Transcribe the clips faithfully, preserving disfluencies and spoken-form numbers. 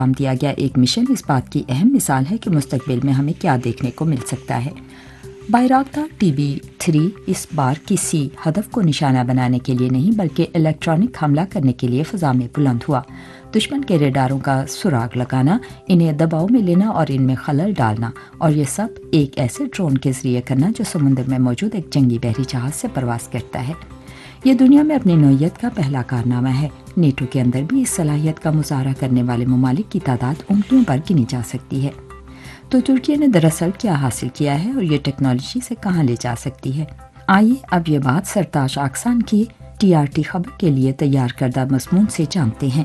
अंजाम दिया गया एक मिशन इस बात की अहम मिसाल है कि मुस्तकबिल में हमें क्या देखने को मिल सकता है। बायराक्तार टी बी थ्री इस बार किसी हदफ को निशाना बनाने के लिए नहीं बल्कि इलेक्ट्रॉनिक हमला करने के लिए फ़ज़ा में बुलंद हुआ। दुश्मन के रेडारों का सुराग लगाना, इन्हें दबाव में लेना और इनमें खलल डालना, और ये सब एक ऐसे ड्रोन के ज़रिए करना जो समुद्र में मौजूद एक जंगी बहरी जहाज़ से परवास करता है। ये दुनिया में अपनी नौइयत का पहला कारनामा है। नेटो के अंदर भी इस सलाहियत का मुजाहरा करने वाले ममालिक की तादाद उंगलियों पर गिनी जा सकती है। तो तुर्की ने दरअसल क्या हासिल किया है और ये टेक्नोलॉजी से कहाँ ले जा सकती है? आइए अब ये बात सरताज आक्सान की टी आर टी खबर के लिए तैयार करदा मज़मून से जानते हैं।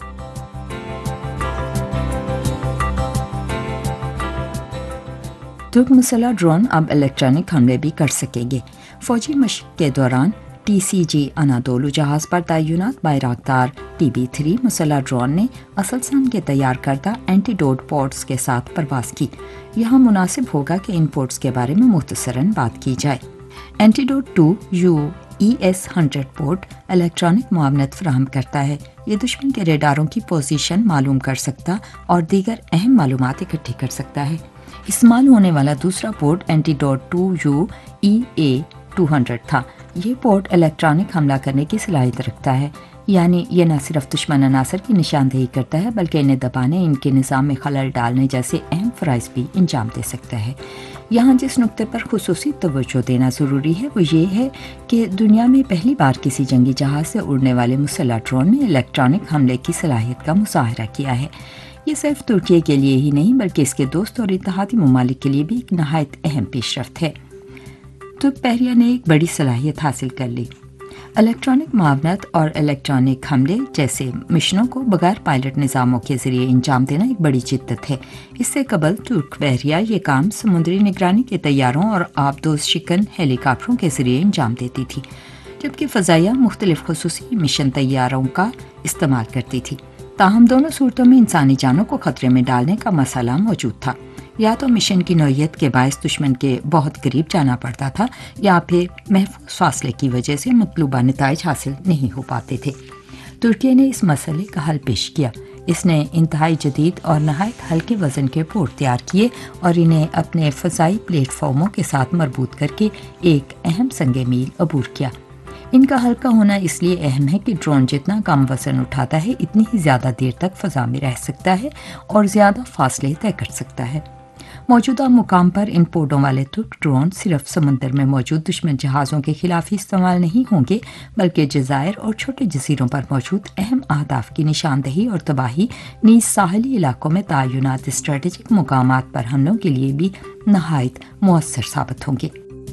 तुर्क मुसल्लह ड्रोन अब इलेक्ट्रॉनिक हमले भी कर सकेंगे। फौजी मशक के दौरान टी सी जी अनादोलू जहाज़ पर तैनात बायराक्तार टी बी थ्री मुसल्लह ड्रोन ने असलसान के तैयार करदा एंटीडोट पोर्ट्स के साथ परवास की। यहाँ मुनासिब होगा कि इन पोर्ट्स के बारे में मुख्तसरन बात की जाए। Antidote to you E S hundred port electronic मुआवनत फराहम करता है। ये दुश्मन के रेडारों की पोजीशन मालूम कर सकता और दीगर अहम मालूमात इकट्ठी कर सकता है। इस्तेमाल होने वाला दूसरा port antidote to you E A two hundred था। ये पोर्ट इलेक्ट्रॉनिक हमला करने की सलाहियत रखता है, यानी ये न सिर्फ दुश्मन अनासर की निशानदेही करता है बल्कि इन्हें दबाने, इनके निज़ाम में खलल डालने जैसे अहम फ़राइज़ भी अंजाम दे सकता है। यहाँ जिस नुक्ते पर खुसूसी तवज्जो देना ज़रूरी है वो ये है कि दुनिया में पहली बार किसी जंगी जहाज़ से उड़ने वाले मुसल्लह ड्रोन ने इलेक्ट्रॉनिक हमले की सलाहियत का मुज़ाहरा किया है। ये सिर्फ तुर्की के लिए ही नहीं बल्कि इसके दोस्त और इत्तेहादी ममालिक के लिए भी एक नहायत अहम पेशरफ्त है। तुर्क बहरिया ने एक बड़ी सलाहियत हासिल कर ली। इलेक्ट्रॉनिक मुआवनत और इलेक्ट्रॉनिक हमले जैसे मिशनों को बगैर पायलट निज़ामों के ज़रिए अंजाम देना एक बड़ी जिद्दत है। इससे कबल तुर्क बहरिया ये काम समुद्री निगरानी के तैयारों और आबदोज शिकन हेलीकॉप्टरों के ज़रिए अंजाम देती थी, जबकि फ़ज़ाइया मुख्तलिफ खुसूसी मिशन तैयारों का इस्तेमाल करती थी। ताहम दोनों सूरतों में इंसानी जानों को खतरे में डालने का मसला मौजूद था। या तो मिशन की नौइयत के बायस दुश्मन के बहुत करीब जाना पड़ता था या फिर महफूज फासले की वजह से मतलूबा नताइज हासिल नहीं हो पाते थे। तुर्की ने इस मसले का हल पेश किया। इसने इंतहाई जदीद और नहायत हल्के वजन के पोर्ट तैयार किए और इन्हें अपने फ़ज़ाई प्लेटफॉर्मों के साथ मरबूत करके एक अहम संगे मील अबूर किया। इनका हल्का होना इसलिए अहम है कि ड्रोन जितना कम वजन उठाता है इतनी ही ज़्यादा देर तक फ़ज़ा में रह सकता है और ज़्यादा फासले तय कर सकता है। मौजूदा मुकाम पर इन पोर्टों वाले तुर्क ड्रोन सिर्फ समंदर में मौजूद दुश्मन जहाज़ों के खिलाफ ही इस्तेमाल नहीं होंगे बल्कि जज़ायर और छोटे जजीरों पर मौजूद अहम अहदाफ की निशानदही और तबाही, नीज़ साहली इलाकों में तयनात स्ट्रेटेजिक मुकामात पर हमलों के लिए भी नहायत मुअस्सर साबित होंगे।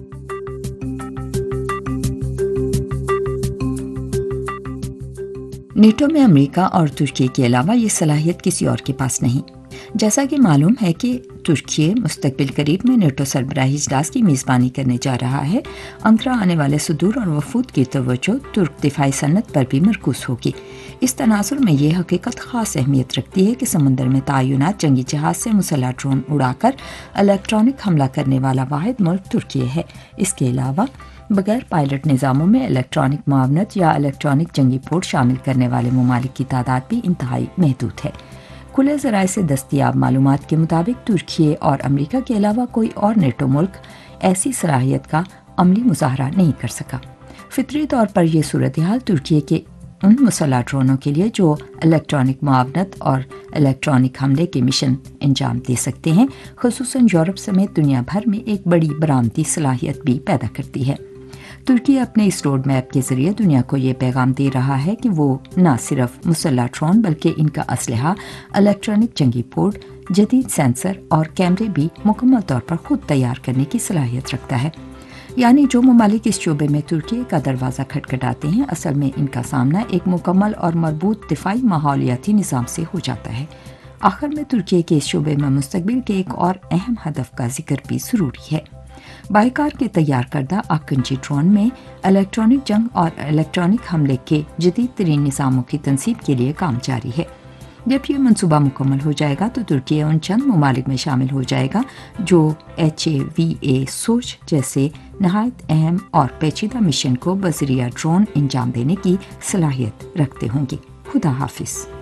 नेटो में अमेरिका और तुर्की के अलावा ये सलाहियत किसी और के पास नहीं। जैसा कि मालूम है कि तुर्की मुस्तकबिल करीब में नेटो सरबराही इजलास की मेज़बानी करने जा रहा है। अंकरा आने वाले सदूर और वफूद की तवज्जो तुर्क दिफाई सनत पर भी मरकूज़ होगी। इस तनाजुर में यह हकीकत ख़ास अहमियत रखती है कि समंदर में तैनात जंगी जहाज़ से मुसल्लह ड्रोन उड़ाकर इलेक्ट्रॉनिक हमला करने वाला वाहिद मुल्क तुर्की है। इसके अलावा बगैर पायलट निज़ामों में इलेक्ट्रॉनिक मुआवनत या इलेक्ट्रॉनिक जंगी पोर्ट शामिल करने वाले ममालिक की तादाद भी इंतहाई महदूद है। खुले ज़राए से दस्तियाब मालूमात के मुताबिक तुर्की और अमेरिका के अलावा कोई और नेटो मुल्क ऐसी सलाहियत का अमली मुजाहरा नहीं कर सका। फितरी तौर पर यह सूरत हाल तुर्की के उन मुसल्लह ड्रोनों के लिए जो इलेक्ट्रॉनिक मुआवनत और इलेक्ट्रॉनिक हमले के मिशन अंजाम दे सकते हैं, खुसूसन यूरोप समेत दुनिया भर में एक बड़ी बरामदी सलाहियत भी पैदा करती है। तुर्की अपने इस रोड मैप के ज़रिए दुनिया को ये पैगाम दे रहा है कि वो न सिर्फ मुसल्लह ड्रोन बल्कि इनका असलहा, इलेक्ट्रॉनिक जंगी पोर्ट, जदीद सेंसर और कैमरे भी मुकम्मल तौर पर खुद तैयार करने की सलाहियत रखता है। यानी जो ममालिक इस शोबे में तुर्की का दरवाज़ा खटखटाते हैं, असल में इनका सामना एक मुकम्मल और मरबूत दिफाई माहौलियाती निज़ाम से हो जाता है। आखिर में तुर्की के इस शोबे में मुस्तकबिल के एक और अहम हदफ का जिक्र भी ज़रूरी है। बाइकार के तैयार करदा आकंची ड्रोन में इलेक्ट्रॉनिक जंग और इलेक्ट्रॉनिक हमले के जदीद तरीन निज़ामों की तनसीब के लिए काम जारी है। जब ये मनसूबा मुकम्मल हो जाएगा तो तुर्की उन चंद ममालिक में शामिल हो जाएगा जो एच ए वी ए सोच जैसे नहायत अहम और पेचीदा मिशन को बज़रिया ड्रोन अंजाम देने की सलाहियत रखते होंगे। खुदा हाफिज़।